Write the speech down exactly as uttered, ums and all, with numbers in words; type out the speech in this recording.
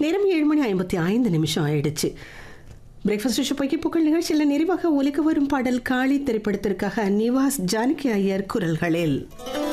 நேரம் ஏழு மணி ஐம்பத்தி ஐந்து நிமிஷம் ஆயிடுச்சு. பிரேக்ஃபாஸ்ட் ஷோ பொய்கை புகழ் நிகழ்ச்சியில் நிறைவாக ஒலிக்க வரும் பாடல் காளி திரைப்படத்திற்காக நிவாஸ் ஜானகி ஐயர் குரல்களில்.